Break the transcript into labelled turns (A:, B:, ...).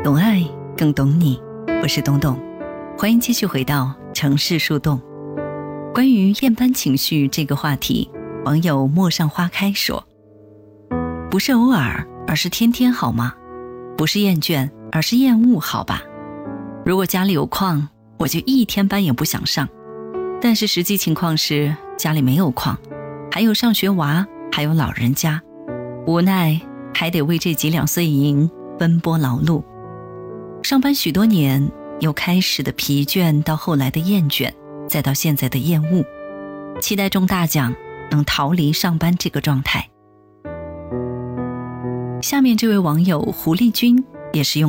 A: 懂爱更懂你，我是董董，欢迎继续回到城市树洞。关于厌班情绪这个话题，网友陌上花开说，不是偶尔，而是天天好吗？不是厌倦，而是厌恶好吧？如果家里有矿，我就一天班也不想上，但是实际情况是家里没有矿，还有上学娃，还有老人家，无奈还得为这几两碎银奔波劳碌。上班许多年，由开始的疲倦到后来的厌倦，再到现在的厌恶，期待中大奖能逃离上班这个状态。下面这位网友狐狸君也是用